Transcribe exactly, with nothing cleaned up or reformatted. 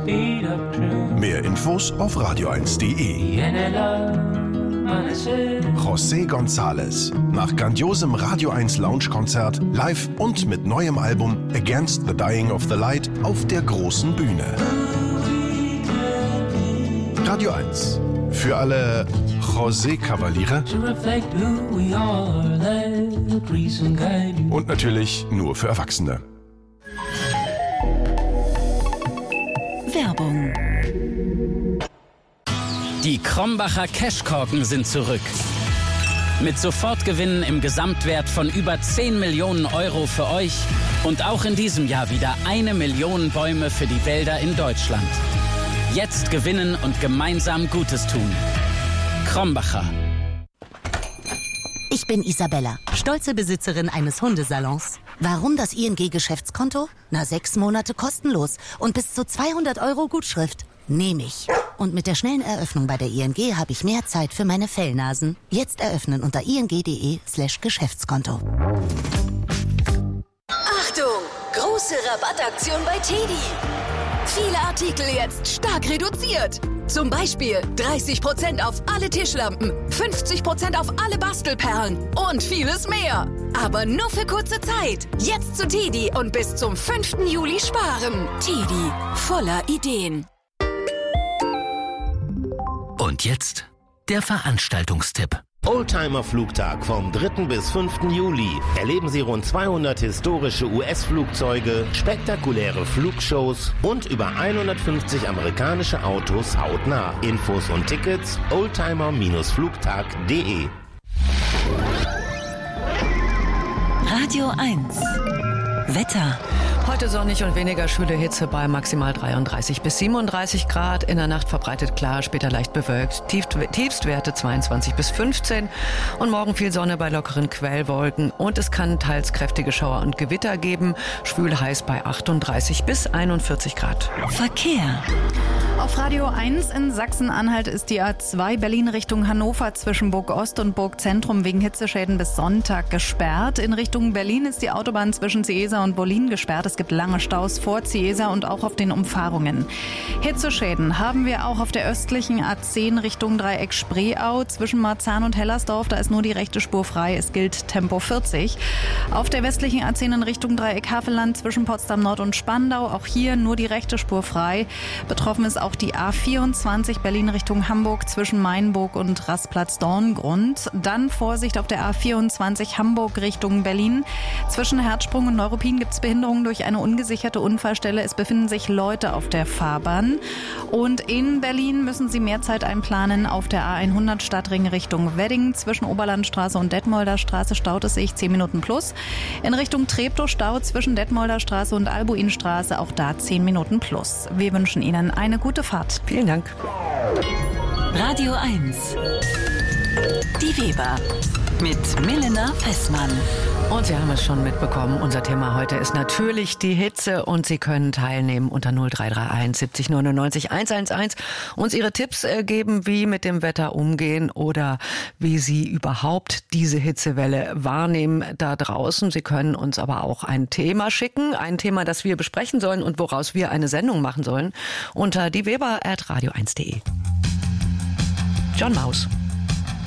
Mehr Infos auf radio eins punkt de. José González nach grandiosem Radio eins Lounge-Konzert live und mit neuem Album Against the Dying of the Light auf der großen Bühne. Radio eins. Für alle José-Kavaliere und natürlich nur für Erwachsene. Werbung. Die Krombacher Cashkorken sind zurück. Mit Sofortgewinnen im Gesamtwert von über zehn Millionen Euro für euch und auch in diesem Jahr wieder eine Million Bäume für die Wälder in Deutschland. Jetzt gewinnen und gemeinsam Gutes tun. Krombacher. Ich bin Isabella, stolze Besitzerin eines Hundesalons. Warum das I N G-Geschäftskonto? Na, sechs Monate kostenlos und bis zu zweihundert Euro Gutschrift. Nehme ich. Und mit der schnellen Eröffnung bei der I N G habe ich mehr Zeit für meine Fellnasen. Jetzt eröffnen unter ing.de slash Geschäftskonto. Achtung! Große Rabattaktion bei Teddy. Viele Artikel jetzt stark reduziert. Zum Beispiel dreißig Prozent auf alle Tischlampen, fünfzig Prozent auf alle Bastelperlen und vieles mehr. Aber nur für kurze Zeit. Jetzt zu Teddy und bis zum fünften Juli sparen. Teddy, voller Ideen. Und jetzt der Veranstaltungstipp. Oldtimer-Flugtag vom dritten bis fünften Juli. Erleben Sie rund zweihundert historische U S-Flugzeuge, spektakuläre Flugshows und über hundertfünfzig amerikanische Autos hautnah. Infos und Tickets oldtimer Flugtag punkt de. Radio eins. Wetter. Heute sonnig und weniger schwüle Hitze bei maximal dreiunddreißig bis siebenunddreißig Grad. In der Nacht verbreitet klar, später leicht bewölkt. Tiefstwerte zweiundzwanzig bis fünfzehn. Und morgen viel Sonne bei lockeren Quellwolken. Und es kann teils kräftige Schauer und Gewitter geben. Schwül heiß bei achtunddreißig bis einundvierzig Grad. Verkehr. Auf Radio eins in Sachsen-Anhalt ist die A zwei Berlin Richtung Hannover zwischen Burg Ost und Burg Zentrum wegen Hitzeschäden bis Sonntag gesperrt. In Richtung Berlin ist die Autobahn zwischen Ciesa und Wollin gesperrt. Es gibt lange Staus vor Ciesa und auch auf den Umfahrungen. Hitzeschäden haben wir auch auf der östlichen A zehn Richtung Dreieck Spreeau zwischen Marzahn und Hellersdorf. Da ist nur die rechte Spur frei. Es gilt Tempo vierzig. Auf der westlichen A zehn in Richtung Dreieck Havelland zwischen Potsdam Nord und Spandau. Auch hier nur die rechte Spur frei. Betroffen ist auch die A vierundzwanzig Berlin Richtung Hamburg zwischen Mainburg und Rastplatz-Dorngrund. Dann Vorsicht auf der A vierundzwanzig Hamburg Richtung Berlin. Zwischen Herzsprung und Neuruppin gibt es Behinderungen durch eine ungesicherte Unfallstelle. Es befinden sich Leute auf der Fahrbahn. Und in Berlin müssen Sie mehr Zeit einplanen. Auf der A hundert Stadtring Richtung Wedding zwischen Oberlandstraße und Detmolder Straße staut es sich zehn Minuten plus. In Richtung Treptow Stau zwischen Detmolder Straße und Albuinstraße, auch da zehn Minuten plus. Wir wünschen Ihnen eine gute Fahrt. Vielen Dank. Radio eins. Die Weber mit Milena Fessmann. Und Sie haben es schon mitbekommen, unser Thema heute ist natürlich die Hitze und Sie können teilnehmen unter null drei drei eins siebzig neunundneunzig hundertelf, uns Ihre Tipps geben, wie mit dem Wetter umgehen oder wie Sie überhaupt diese Hitzewelle wahrnehmen da draußen. Sie können uns aber auch ein Thema schicken, ein Thema, das wir besprechen sollen und woraus wir eine Sendung machen sollen, unter dieweber at radio eins punkt de. John Maus.